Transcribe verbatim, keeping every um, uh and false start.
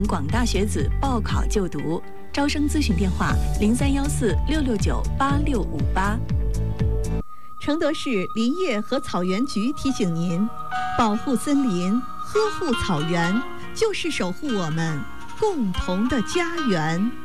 广大学子报考就读。招生咨询电话：零三幺四六六九八六五八。 承德市林业和草原局提醒您：保护森林，呵护草原，就是守护我们共同的家园。